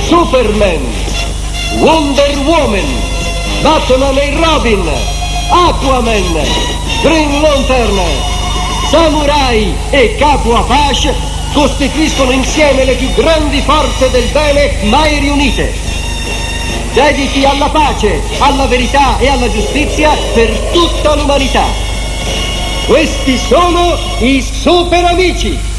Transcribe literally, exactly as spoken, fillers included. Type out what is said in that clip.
Superman, Wonder Woman, Batman e Robin, Aquaman, Green Lantern, Samurai e Capo Apache costituiscono insieme le più grandi forze del bene mai riunite. Dedichi alla pace, alla verità e alla giustizia per tutta l'umanità. Questi sono i Super Amici.